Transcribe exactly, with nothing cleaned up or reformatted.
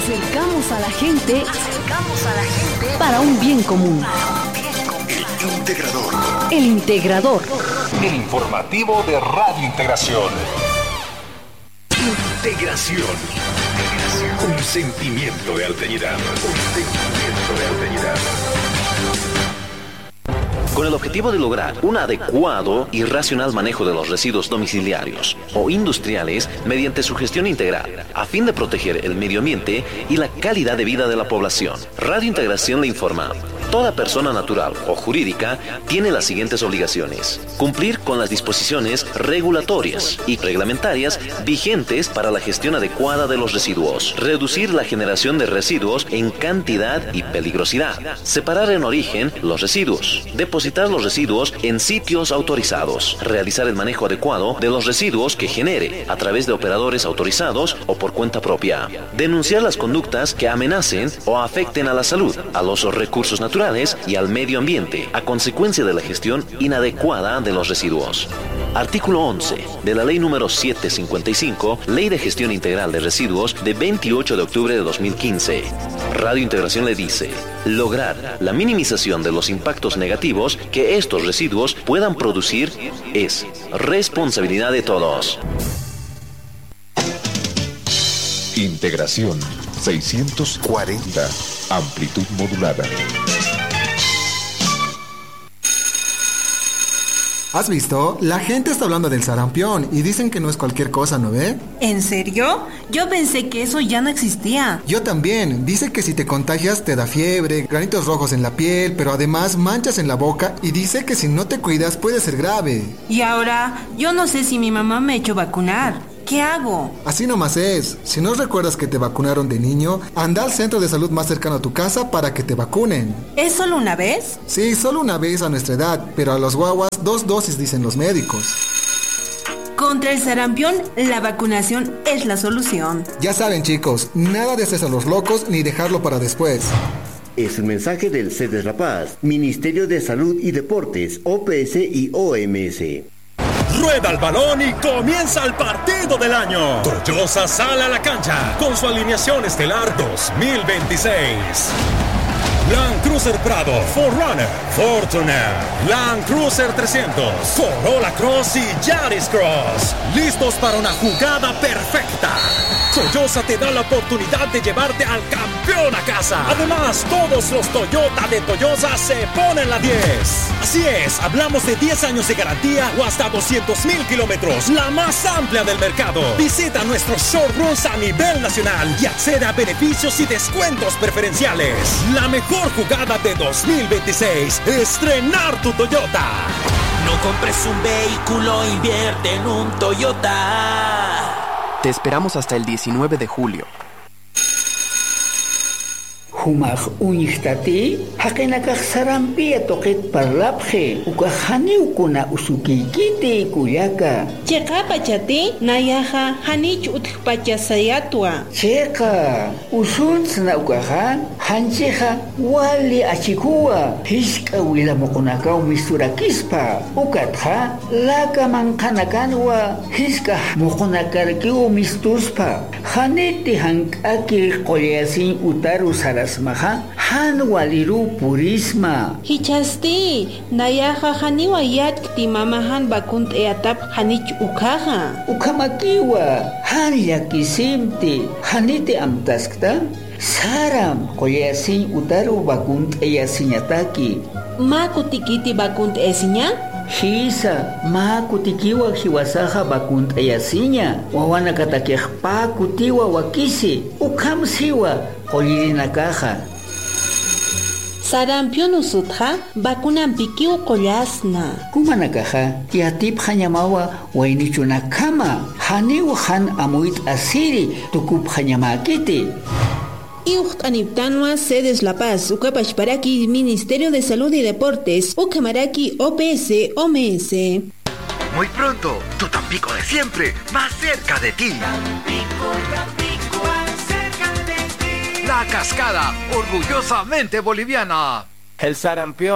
Acercamos a la gente, acercamos a la gente para un bien común. El Integrador. El Integrador. El informativo de Radio Integración. Integración. Integración. Un sentimiento de alteridad. Un sentimiento de alteridad. Con el objetivo de lograr un adecuado y racional manejo de los residuos domiciliarios o industriales mediante su gestión integral, a fin de proteger el medio ambiente y la calidad de vida de la población. Radio Integración le informa. Toda persona natural o jurídica tiene las siguientes obligaciones: cumplir con las disposiciones regulatorias y reglamentarias vigentes para la gestión adecuada de los residuos, reducir la generación de residuos en cantidad y peligrosidad, separar en origen los residuos, depositar los residuos en sitios autorizados, realizar el manejo adecuado de los residuos que genere a través de operadores autorizados o por cuenta propia, denunciar las conductas que amenacen o afecten a la salud, a los recursos naturales y al medio ambiente a consecuencia de la gestión inadecuada de los residuos. Artículo once de la Ley número setecientos cincuenta y cinco, Ley de Gestión Integral de Residuos de veintiocho de octubre de dos mil quince. Radio Integración le dice: lograr la minimización de los impactos negativos que estos residuos puedan producir es responsabilidad de todos. Integración seiscientos cuarenta. Amplitud modulada. ¿Has visto? La gente está hablando del sarampión y dicen que no es cualquier cosa, ¿no ve? ¿En serio? Yo pensé que eso ya no existía. Yo también. Dice que si te contagias te da fiebre, granitos rojos en la piel, pero además manchas en la boca, y dice que si no te cuidas puede ser grave. Y ahora, yo no sé si mi mamá me ha hecho vacunar. ¿Qué hago? Así nomás es. Si no recuerdas que te vacunaron de niño, anda al centro de salud más cercano a tu casa para que te vacunen. ¿Es solo una vez? Sí, solo una vez a nuestra edad, pero a los guaguas dos dosis, dicen los médicos. Contra el sarampión, la vacunación es la solución. Ya saben, chicos, nada de hacer a los locos ni dejarlo para después. Es un mensaje del C E D E S La Paz, Ministerio de Salud y Deportes, O P S y O M S. Rueda el balón y comienza el partido del año. Toyosa sale a la cancha con su alineación estelar dos mil veintiséis. Land Cruiser Prado, cuatro runner, Fortuner, Land Cruiser trescientos, Corolla Cross y Yaris Cross. Listos para una jugada perfecta. Toyosa te da la oportunidad de llevarte al campeón a casa. Además, todos los Toyota de Toyosa se ponen la diez. Así es, hablamos de diez años de garantía o hasta doscientos mil kilómetros, la más amplia del mercado. Visita nuestros showrooms a nivel nacional y accede a beneficios y descuentos preferenciales. La mejor jugada de dos mil veintiséis, estrenar tu Toyota. No compres un vehículo, invierte en un Toyota. Te esperamos hasta el diecinueve de julio. Humag uñihtati, hakinakak sarampia toket parlapje, ukahani ukuna usukikiti kuyaka. Cheka pachati, nayaha hanich utpachasayatwa. Cheka, usunsna ukahan, hancheja, wali achikua, hiska wila mokonakau misturakispa, ukatha, laka mankanakanwa, hiska mokonakarkiu mistuspa, haniti hankaki koyasin utaru saras maha han waliru purisma hichasti nayaha haniwa yakti mamahan bakunt eatap hanich ukaha ukamakiwa han yakisimti hanite amtaskta saram koyasin utaru bakunt eyasinyataki ma kutikiti bakunt esinya Hisa, ma kutikiwa hiwasaha bakunt eyasinya wawana katakehpa kutiwa wakisi ukamsiwa Ollirina caja. Sarampión usutja, vacunan piquiu collasna. Kumana caja, tiatip hanyamawa, wainichuna kama, haniu han amuit asiri, tukup hanyamakiti. Iuht aniptanwa C E D E S La Paz, Ucapachparaki, Ministerio de Salud y Deportes, Ucamaraki, O P S, O M S. Muy pronto, tu Tampico de siempre, más cerca de ti. Tampico, Tampico, más cerca de ti. La Cascada, orgullosamente boliviana. El sarampión